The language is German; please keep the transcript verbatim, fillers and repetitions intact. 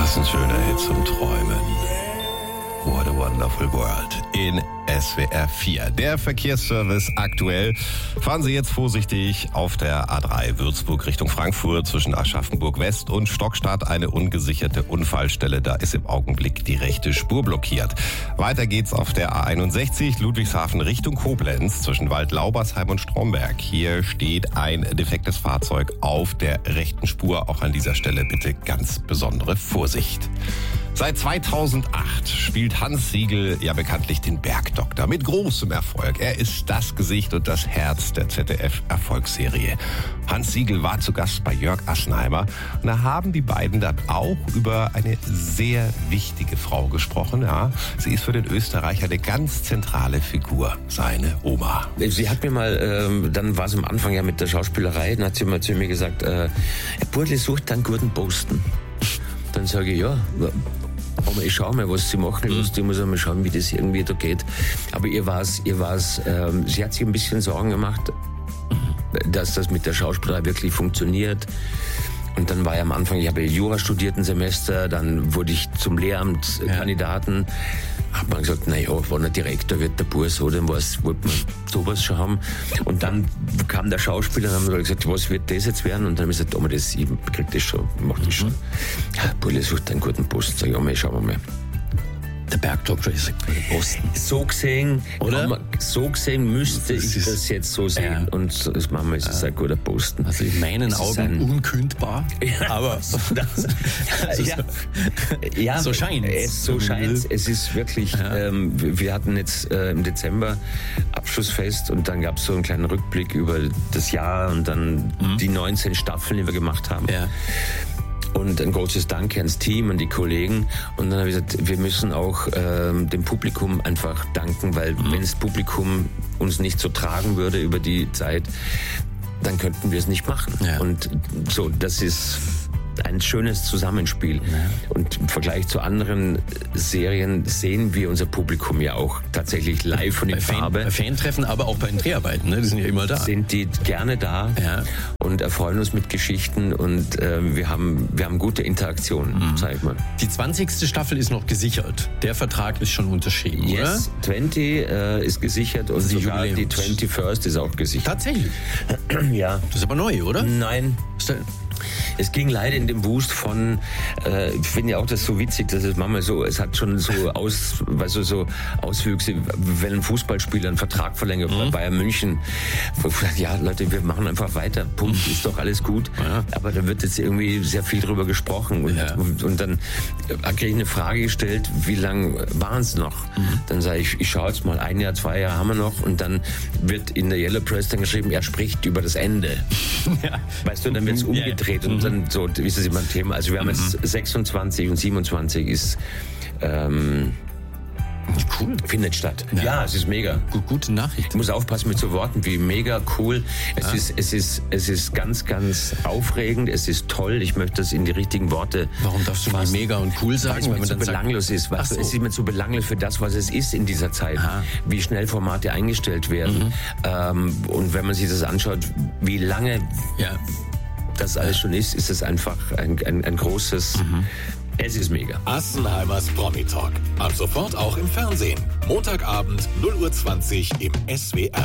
ist ein schöner Hit zum Träumen. What a Wonderful World in S W R vier. Der Verkehrsservice aktuell. Fahren Sie jetzt vorsichtig auf der A drei Würzburg Richtung Frankfurt zwischen Aschaffenburg West und Stockstadt. Eine ungesicherte Unfallstelle. Da ist im Augenblick die rechte Spur blockiert. Weiter geht's auf der A einundsechzig Ludwigshafen Richtung Koblenz zwischen Waldlaubersheim und Stromberg. Hier steht ein defektes Fahrzeug auf der rechten Spur. Auch an dieser Stelle bitte ganz besondere Vorsicht. Seit zweitausendacht spielt Hans Siegel ja bekanntlich den Bergdoktor mit großem Erfolg. Er ist das Gesicht und das Herz der Z D F-Erfolgsserie. Hans Siegel war zu Gast bei Jörg Assenheimer und da haben die beiden dann auch über eine sehr wichtige Frau gesprochen. Ja, sie ist für den Österreicher eine ganz zentrale Figur, seine Oma. Sie hat mir mal, ähm, dann war es am Anfang ja mit der Schauspielerei, dann hat sie mal zu mir gesagt, äh, Herr Burli sucht einen guten Posten. Dann sage ich, ja, aber ich schaue mal, was sie machen. Mhm. Ich muss mal schauen, wie das irgendwie da geht. Aber ihr war's, ihr war's, ähm, sie hat sich ein bisschen Sorgen gemacht, dass das mit der Schauspielerei wirklich funktioniert. Und dann war ja am Anfang, ich habe Jura studiert ein Semester, dann wurde ich zum Lehramtskandidaten. Ja. Hat man gesagt, naja, wenn er Direktor wird, der Bur so, dann wollte man sowas schon haben. Und dann kam der Schauspieler und haben wir gesagt, was wird das jetzt werden? Und dann haben wir gesagt, oh, das, ich krieg das schon, ich mach das schon. Ja, Burli sucht einen guten Posten. Sag ich, ja, mal, schauen wir mal. Der Bergdoktor ist ein guter Posten. So gesehen, oder? Man, so gesehen müsste das ich ist, das jetzt so sehen. Ja. Und das machen wir, es ist ein guter Posten. Also in meinen das Augen ein, unkündbar, ja, aber das, ja, ja, so scheint es. So scheint es. ist wirklich, ja. ähm, wir hatten jetzt äh, im Dezember Abschlussfest und dann gab es so einen kleinen Rückblick über das Jahr und dann mhm. die neunzehn Staffeln, die wir gemacht haben. Ja. Und ein großes Danke ans Team, an die Kollegen. Und dann habe ich gesagt, wir müssen auch ähm, dem Publikum einfach danken, weil mhm. wenn das Publikum uns nicht so tragen würde über die Zeit, dann könnten wir es nicht machen. Ja. Und so, das ist ein schönes Zusammenspiel. Ja. Und im Vergleich zu anderen Serien sehen wir unser Publikum ja auch tatsächlich live und in Farbe. Bei Fantreffen, aber auch bei den Dreharbeiten, ne? Die sind ja immer da. Sind die gerne da ja. und erfreuen uns mit Geschichten und äh, wir haben wir haben gute Interaktionen, mhm. sag ich mal. Die zwanzigste Staffel ist noch gesichert. Der Vertrag ist schon unterschrieben, yes, oder? zwanzig äh, ist gesichert und die sogar Jubiläums. Die einundzwanzigste ist auch gesichert. Tatsächlich? Ja. Das ist aber neu, oder? Nein. Was denn? Es ging leider in dem Boost von, äh, ich finde ja auch das so witzig, dass es manchmal so, es hat schon so aus, weißt du, so Auswüchse, wenn ein Fußballspieler einen Vertrag verlängert bei mhm. Bayern München, wo ich dachte, ja Leute, wir machen einfach weiter, Punkt, ist doch alles gut. Ja. Aber da wird jetzt irgendwie sehr viel drüber gesprochen und, ja. und, und dann kriege ich eine Frage gestellt, wie lang waren es noch? Mhm. Dann sage ich, ich schaue jetzt mal, ein Jahr, zwei Jahre haben wir noch und dann wird in der Yellow Press dann geschrieben, er spricht über das Ende. Ja. Weißt du, dann wird es umgedreht. Ja. Und dann so, wie ist das immer ein Thema? Also wir haben jetzt mhm. sechsundzwanzig und siebenundzwanzig ist ähm, cool. Findet statt. Ja, ja, es ist mega. Gut, gute Nachricht. Ich muss aufpassen mit so Worten wie mega, cool. Es, ja. ist, es, ist, es ist ganz, ganz aufregend. Es ist toll. Ich möchte das in die richtigen Worte. Warum darfst du nicht mega und cool sagen? Weil es so belanglos ist. Weißt so. Es ist immer so belanglos für das, was es ist in dieser Zeit. Aha. Wie schnell Formate eingestellt werden. Mhm. Ähm, und wenn man sich das anschaut, wie lange ja. das alles schon ist, ist es einfach ein, ein, ein großes... Mhm. Es ist mega. Assenheimers Promi Talk. Ab sofort auch im Fernsehen. Montagabend null Uhr zwanzig im S W R.